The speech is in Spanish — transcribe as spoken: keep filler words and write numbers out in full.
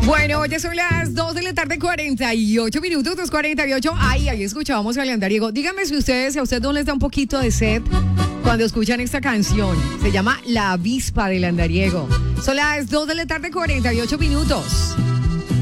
Bueno, ya son las dos de la tarde, cuarenta y ocho minutos, dos cuarenta y ocho. Ay, ahí escuchábamos a Leandariego. Dígame si ustedes, a usted no les da un poquito de sed cuando escuchan esta canción. Se llama La Avispa de Leandariego. Son las dos de la tarde, cuarenta y ocho minutos.